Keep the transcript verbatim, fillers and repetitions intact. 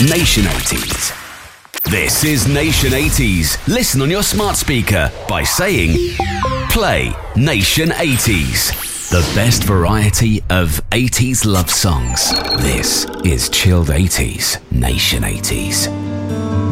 Nation eighties. This is Nation eighties. Listen on your smart speaker by saying, play Nation eighties. The best variety of eighties love songs. This is Chilled eighties, Nation eighties.